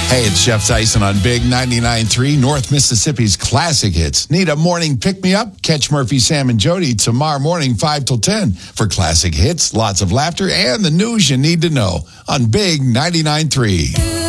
Hey, it's Jeff Tyson on Big 99.3, North Mississippi's classic hits. Need a morning pick-me-up? Catch Murphy, Sam, and Jody tomorrow morning, 5 till 10 for classic hits, lots of laughter, and the news you need to know on Big 99.3.